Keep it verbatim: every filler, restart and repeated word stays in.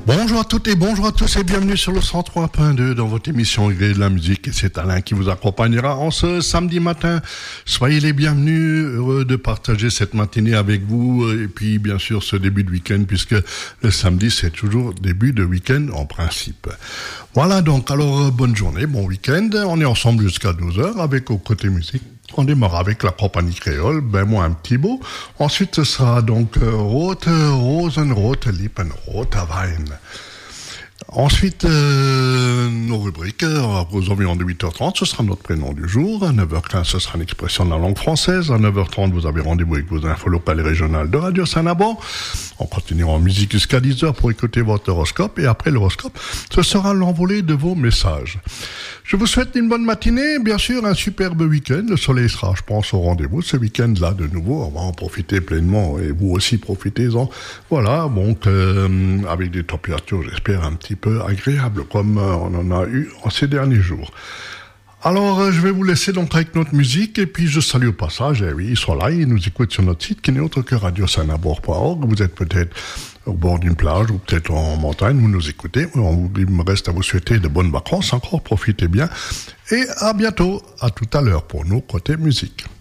Bonjour à toutes et bonjour à tous et bienvenue sur le cent trois point deux dans votre émission Gré de la musique. Et c'est Alain qui vous accompagnera en ce samedi matin. Soyez les bienvenus, heureux de partager cette matinée avec vous et puis bien sûr ce début de week-end puisque le samedi c'est toujours début de week-end en principe. Voilà donc, alors bonne journée, bon week-end. On est ensemble jusqu'à douze heures avec au côté musique. On démarre avec la compagnie créole, ben moi un petit beau. Ensuite, ce sera donc euh, Rote, Rosenrote, Lippenrote Wein. Ensuite, euh, nos rubriques, euh, aux environs de huit heures trente, ce sera notre prénom du jour. À neuf heures quinze, ce sera une expression de la langue française. À neuf heures trente, vous avez rendez-vous avec vos infos locales et régionales de Radio Saint-Naban. On continuera en musique jusqu'à dix heures pour écouter votre horoscope. Et après l'horoscope, ce sera l'envolée de vos messages. Je vous souhaite une bonne matinée, bien sûr, un superbe week-end. Le soleil sera, je pense, au rendez-vous ce week-end-là de nouveau. On va en profiter pleinement et vous aussi profitez-en. Voilà, donc euh, avec des températures, j'espère, un petit peu agréables comme euh, on en a eu en ces derniers jours. Alors, euh, je vais vous laisser donc avec notre musique et puis je salue au passage, eh oui, ils sont là, ils nous écoutent sur notre site qui n'est autre que radio saint nabour point org. Vous êtes peut-être au bord d'une plage ou peut-être en montagne, vous nous écoutez. On, il me reste à vous souhaiter de bonnes vacances, encore profitez bien et à bientôt, à tout à l'heure pour nos côtés musique.